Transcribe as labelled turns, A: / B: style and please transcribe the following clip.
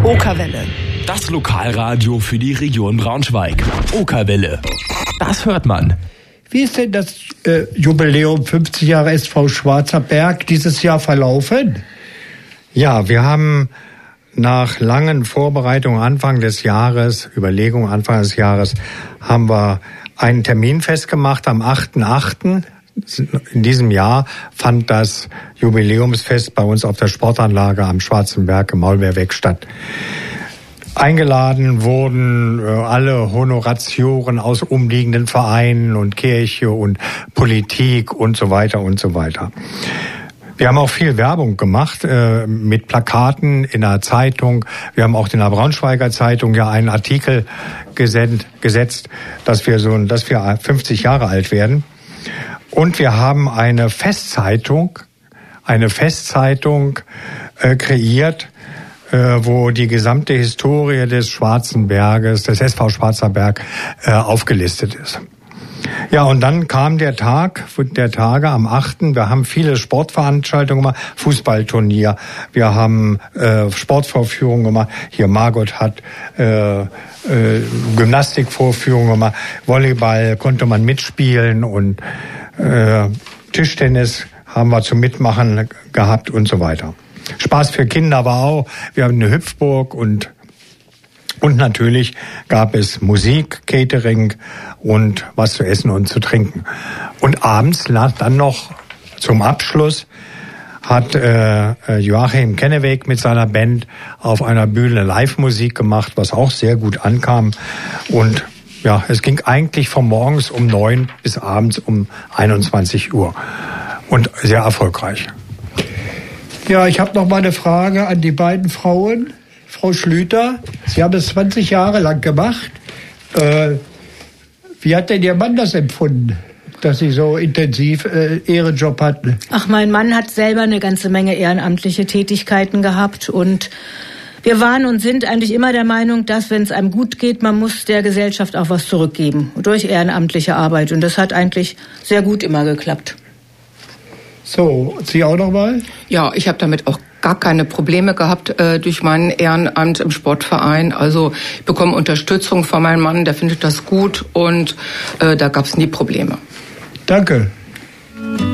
A: Okerwelle.
B: Das Lokalradio für die Region Braunschweig. Okerwelle. Das hört man.
C: Wie ist denn das Jubiläum 50 Jahre SV Schwarzer Berg dieses Jahr verlaufen?
D: Ja, wir haben nach langen Vorbereitungen Anfang des Jahres, Überlegungen Anfang des Jahres, haben wir einen Termin festgemacht am 8.8. In diesem Jahr fand das Jubiläumsfest bei uns auf der Sportanlage am Schwarzen Berg im Maulbeerweg statt. Eingeladen wurden alle Honoratioren aus umliegenden Vereinen und Kirche und Politik und so weiter und so weiter. Wir haben auch viel Werbung gemacht mit Plakaten in der Zeitung. Wir haben auch in der Braunschweiger Zeitung ja einen Artikel gesetzt, dass wir 50 Jahre alt werden. Und wir haben eine Festzeitung kreiert, wo die gesamte Historie des Schwarzen Berges, des SV Schwarzer Berg, aufgelistet ist. Ja, und dann kam der Tage am 8. Wir haben viele Sportveranstaltungen gemacht, Fußballturnier, wir haben Sportvorführungen gemacht. Hier Margot hat Gymnastikvorführungen gemacht, Volleyball konnte man mitspielen und Tischtennis haben wir zum Mitmachen gehabt und so weiter. Spaß für Kinder war auch. Wir haben eine Hüpfburg und natürlich gab es Musik, Catering und was zu essen und zu trinken. Und abends dann noch zum Abschluss hat Joachim Kenneweg mit seiner Band auf einer Bühne Live-Musik gemacht, was auch sehr gut ankam. Und ja, es ging eigentlich von morgens um 9 bis abends um 21 Uhr. Und sehr erfolgreich.
C: Ja, ich habe noch mal eine Frage an die beiden Frauen. Frau Schlüter, Sie haben es 20 Jahre lang gemacht. Wie hat denn Ihr Mann das empfunden, dass Sie so intensiv Ehrenjob hatten?
E: Ach, mein Mann hat selber eine ganze Menge ehrenamtliche Tätigkeiten gehabt und wir waren und sind eigentlich immer der Meinung, dass, wenn es einem gut geht, man muss der Gesellschaft auch was zurückgeben durch ehrenamtliche Arbeit. Und das hat eigentlich sehr gut immer geklappt.
C: So, Sie auch noch mal?
F: Ja, ich habe damit auch gar keine Probleme gehabt durch mein Ehrenamt im Sportverein. Also ich bekomme Unterstützung von meinem Mann, der findet das gut und da gab es nie Probleme.
C: Danke.